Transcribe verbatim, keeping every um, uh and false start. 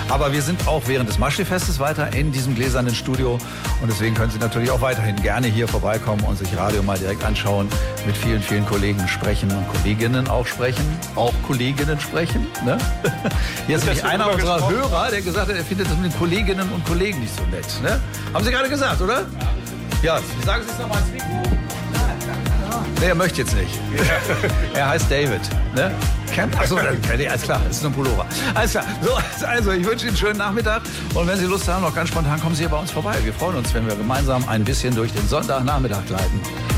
Aber wir sind auch während des Maschsee-Festes weiter in diesem gläsernen Studio. Und deswegen können Sie natürlich auch weiterhin gerne hier vorbeikommen und sich Radio mal direkt anschauen, mit vielen, vielen Kollegen sprechen und Kolleginnen auch sprechen. Auch Kolleginnen sprechen. Ne? Hier ist nämlich einer unserer gesprochen? Hörer, der gesagt hat, er findet das mit den Kolleginnen und Kollegen nicht so nett. Ne? Haben Sie gerade gesagt, oder? Ja, Sie sagen es jetzt nochmal ins Mikro. Nee, er möchte jetzt nicht. Er heißt David. Ne? Achso, alles klar, das ist nur ein Pullover. Alles klar. So, also, ich wünsche Ihnen einen schönen Nachmittag. Und wenn Sie Lust haben, noch ganz spontan, kommen Sie hier bei uns vorbei. Wir freuen uns, wenn wir gemeinsam ein bisschen durch den Sonntagnachmittag gleiten.